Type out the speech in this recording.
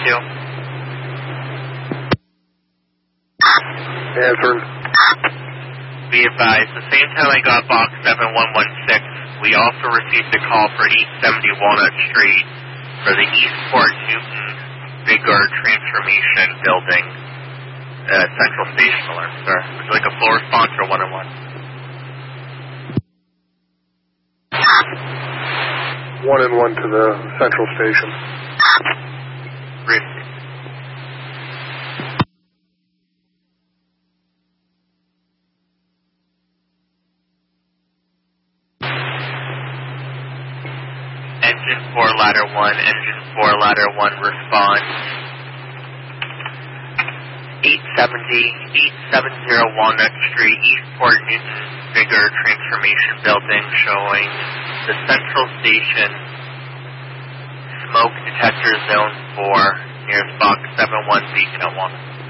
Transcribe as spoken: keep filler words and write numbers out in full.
two. Answering. Be advised, the same time I got box seven one one six, we also received a call for eight seventy Walnut Street for the Eastport Newton Bigger Transformation Building, uh, Central Station Alert, sir. Would you like a full response or one on one? One and one to the Central Station. Brief. Engine four, ladder one, engine four, ladder one, response. eight seventy, eight seventy Walnut Street, Eastport Newton Bigger Transformation Building, showing the Central Station smoke detector zone four near box seven one Beacon at Walnut.